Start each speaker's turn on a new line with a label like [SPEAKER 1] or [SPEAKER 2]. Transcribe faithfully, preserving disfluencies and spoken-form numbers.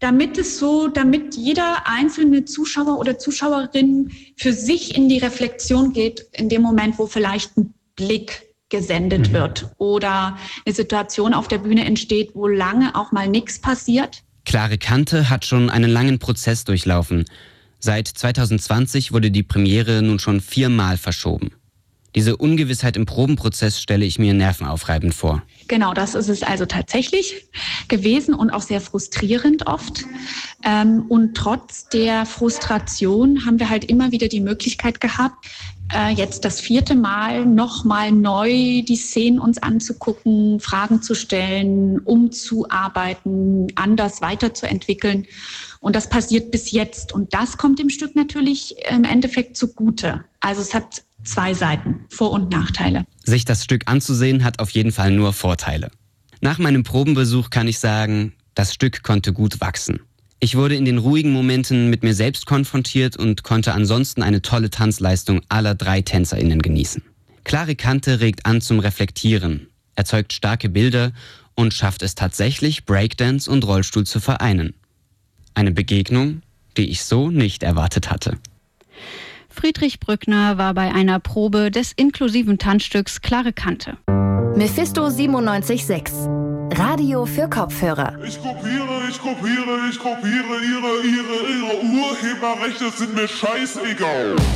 [SPEAKER 1] damit es so, damit jeder einzelne Zuschauer oder Zuschauerin für sich in die Reflexion geht, in dem Moment, wo vielleicht ein Blick gesendet mhm. wird oder eine Situation auf der Bühne entsteht, wo lange auch mal nichts passiert.
[SPEAKER 2] Klare Kante hat schon einen langen Prozess durchlaufen. Seit zwanzig zwanzig wurde die Premiere nun schon viermal verschoben. Diese Ungewissheit im Probenprozess stelle ich mir nervenaufreibend vor.
[SPEAKER 1] Genau, das ist es also tatsächlich gewesen und auch sehr frustrierend oft. Ähm, und trotz der Frustration haben wir halt immer wieder die Möglichkeit gehabt, äh, jetzt das vierte Mal nochmal neu die Szenen uns anzugucken, Fragen zu stellen, umzuarbeiten, anders weiterzuentwickeln. Und das passiert bis jetzt. Und das kommt dem Stück natürlich im Endeffekt zugute. Also es hat zwei Seiten, Vor- und Nachteile.
[SPEAKER 2] Sich das Stück anzusehen hat auf jeden Fall nur Vorteile. Nach meinem Probenbesuch kann ich sagen, das Stück konnte gut wachsen. Ich wurde in den ruhigen Momenten mit mir selbst konfrontiert und konnte ansonsten eine tolle Tanzleistung aller drei TänzerInnen genießen. Klare Kante regt an zum Reflektieren, erzeugt starke Bilder und schafft es tatsächlich, Breakdance und Rollstuhl zu vereinen. Eine Begegnung, die ich so nicht erwartet hatte.
[SPEAKER 3] Friedrich Brückner war bei einer Probe des inklusiven Tanzstücks Klare Kante.
[SPEAKER 4] Mephisto siebenundneunzig Komma sechs. Radio für Kopfhörer.
[SPEAKER 5] Ich kopiere, ich kopiere, ich kopiere, ihre, ihre, ihre Urheberrechte sind mir scheißegal.